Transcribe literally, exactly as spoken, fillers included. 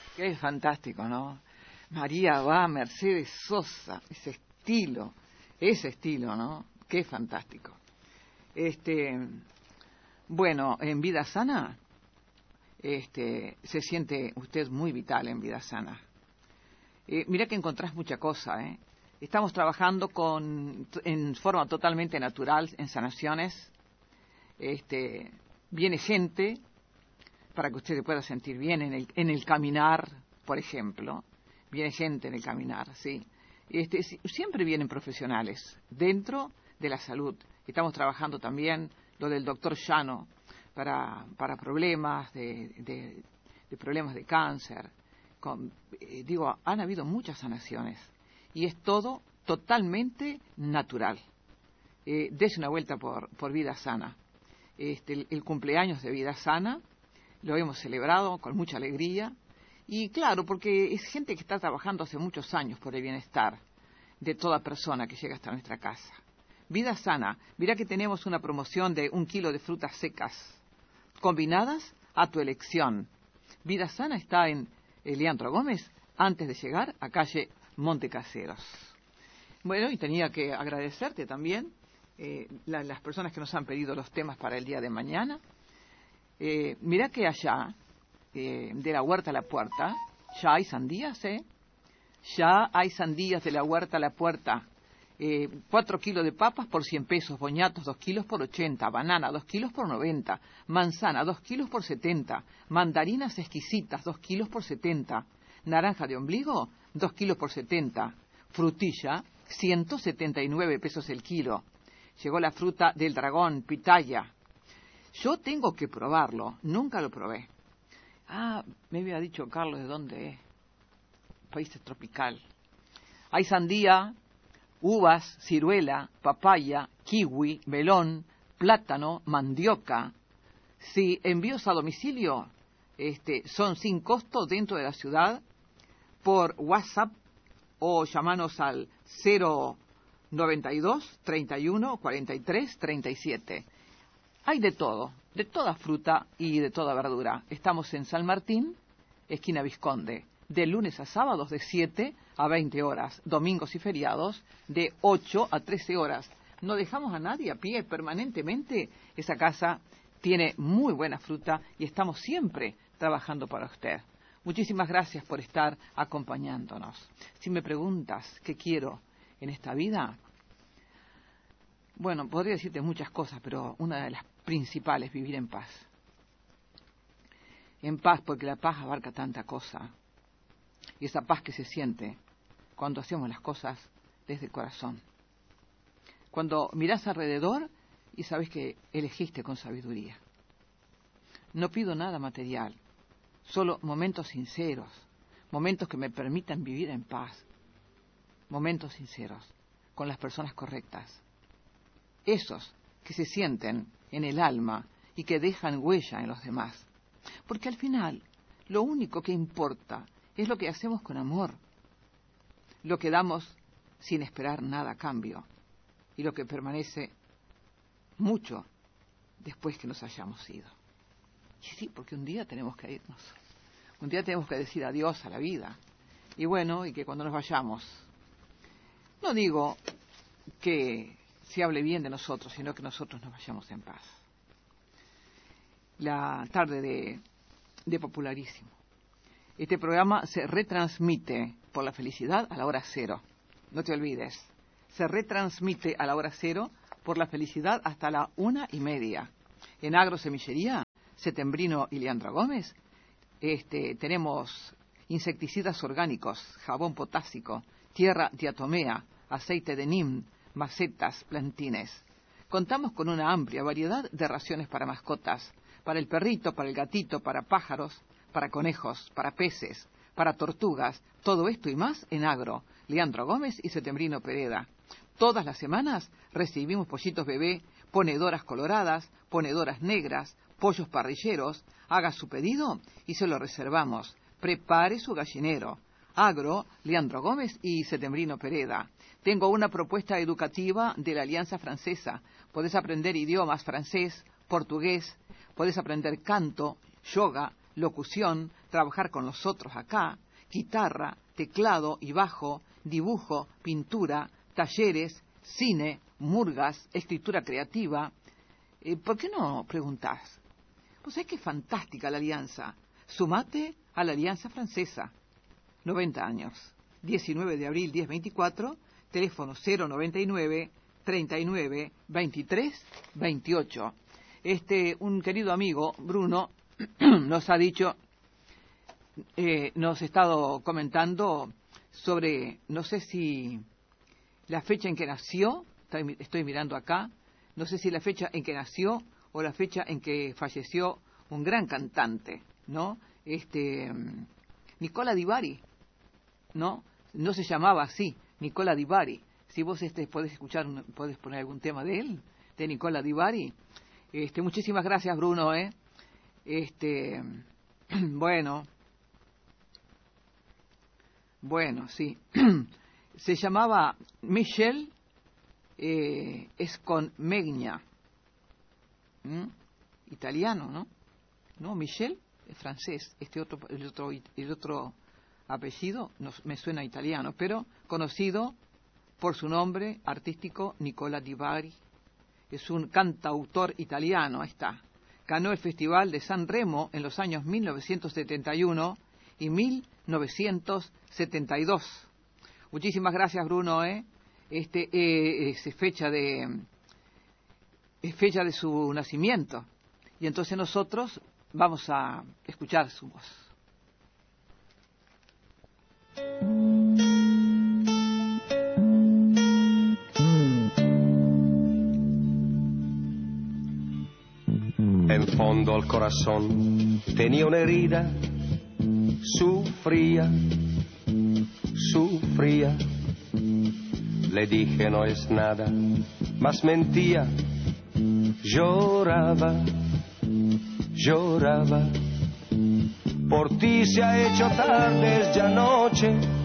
Qué fantástico, ¿no? María va, Mercedes Sosa, ese estilo, ese estilo, ¿no? Qué fantástico. Este, bueno, en Vida Sana, este, se siente usted muy vital en Vida Sana. Eh, mira que encontrás mucha cosa, ¿eh? Estamos trabajando con, en forma totalmente natural en sanaciones. Este, viene gente para que usted se pueda sentir bien en el, en el caminar, por ejemplo. Viene gente en el caminar, sí. Este, siempre vienen profesionales dentro de la salud. Estamos trabajando también lo del doctor Llano para, para problemas de, de, de problemas de cáncer. Con, eh, digo, han habido muchas sanaciones y es todo totalmente natural. Eh, dese una vuelta por, por Vida Sana. Este, el, el cumpleaños de Vida Sana lo hemos celebrado con mucha alegría y claro, porque es gente que está trabajando hace muchos años por el bienestar de toda persona que llega hasta nuestra casa. Vida Sana, mirá que tenemos una promoción de un kilo de frutas secas combinadas a tu elección. Vida Sana está en Leandro Gómez, antes de llegar a calle Montecaseros. Bueno, y tenía que agradecerte también eh, la, las personas que nos han pedido los temas para el día de mañana. Eh, mirá que allá, eh, de la huerta a la puerta, ya hay sandías, ¿eh? Ya hay sandías de la huerta a la puerta. Eh, cuatro kilos de papas por cien pesos, boñatos dos kilos por ochenta, banana dos kilos por noventa, manzana dos kilos por setenta, mandarinas exquisitas dos kilos por setenta, naranja de ombligo dos kilos por setenta, frutilla ciento setenta y nueve pesos el kilo. Llegó la fruta del dragón, pitaya. Yo tengo que probarlo, nunca lo probé. Ah, me había dicho Carlos de dónde es. País tropical. Hay sandía, uvas, ciruela, papaya, kiwi, melón, plátano, mandioca. Si envíos a domicilio este, son sin costo dentro de la ciudad, por WhatsApp o llamanos al cero noventa y dos, treinta y uno, cuarenta y tres, treinta y siete. Hay de todo, de toda fruta y de toda verdura. Estamos en San Martín, esquina Vizconde, de lunes a sábados de siete a veinte horas, domingos y feriados de ocho a trece horas. No dejamos a nadie a pie permanentemente. Esa casa tiene muy buena fruta y estamos siempre trabajando para usted. Muchísimas gracias por estar acompañándonos. Si me preguntas qué quiero en esta vida, bueno, podría decirte muchas cosas, pero una de las principales es vivir en paz. En paz, porque la paz abarca tanta cosa. Y esa paz que se siente cuando hacemos las cosas desde el corazón. Cuando mirás alrededor y sabes que elegiste con sabiduría. No pido nada material, solo momentos sinceros, momentos que me permitan vivir en paz, momentos sinceros, con las personas correctas. Esos que se sienten en el alma y que dejan huella en los demás. Porque al final, lo único que importa es lo que hacemos con amor, lo que damos sin esperar nada a cambio y lo que permanece mucho después que nos hayamos ido. Y sí, porque un día tenemos que irnos, un día tenemos que decir adiós a la vida. Y bueno, y que cuando nos vayamos, no digo que se hable bien de nosotros, sino que nosotros nos vayamos en paz. La tarde de, de Popularísimo. Este programa se retransmite por la felicidad a la hora cero. No te olvides. Se retransmite a la hora cero por la felicidad hasta la una y media. En Agrosemillería, Setembrino y Leandro Gómez, este, tenemos insecticidas orgánicos, jabón potásico, tierra diatomea, aceite de nim, macetas, plantines. Contamos con una amplia variedad de raciones para mascotas, para el perrito, para el gatito, para pájaros, para conejos, para peces, para tortugas, todo esto y más en Agro, Leandro Gómez y Setembrino Pereda. Todas las semanas recibimos pollitos bebé, ponedoras coloradas, ponedoras negras, pollos parrilleros. Haga su pedido y se lo reservamos. Prepare su gallinero. Agro, Leandro Gómez y Setembrino Pereda. Tengo una propuesta educativa de la Alianza Francesa. Podés aprender idiomas francés, portugués, podés aprender canto, yoga, locución, trabajar con nosotros acá, guitarra, teclado y bajo, dibujo, pintura, talleres, cine, murgas, escritura creativa. Eh, ¿Por qué no preguntás? Pues es que es fantástica la alianza. Sumate a la Alianza Francesa. noventa años. diecinueve de abril, diez veinticuatro, teléfono cero noventa y nueve, treinta y nueve, veintitrés, veintiocho. Este, un querido amigo, Bruno, nos ha dicho, eh, nos ha estado comentando sobre, no sé si la fecha en que nació, estoy, estoy mirando acá, no sé si la fecha en que nació o la fecha en que falleció un gran cantante, ¿no? Este, Nicola Di Bari, ¿no? No se llamaba así, Nicola Di Bari. Si vos este podés escuchar, podés poner algún tema de él, de Nicola Di Bari. Este, muchísimas gracias, Bruno, ¿eh? Este, bueno, bueno, sí. Se llamaba Michel eh, Esconmegna, ¿Mm? Italiano, ¿no? No, Michel es francés. Este otro, el otro, el otro apellido no, me suena italiano, pero conocido por su nombre artístico Nicola Di Bari. Es un cantautor italiano, ahí está. Ganó el Festival de San Remo en los años mil novecientos setenta y uno y mil novecientos setenta y dos. Muchísimas gracias, Bruno, ¿eh? Este eh, es fecha de es fecha de su nacimiento. Y entonces nosotros vamos a escuchar su voz. En fondo al corazón tenía una herida, sufría, sufría. Le dije no es nada, mas mentía, lloraba, lloraba. Por ti se ha hecho tarde, es ya noche,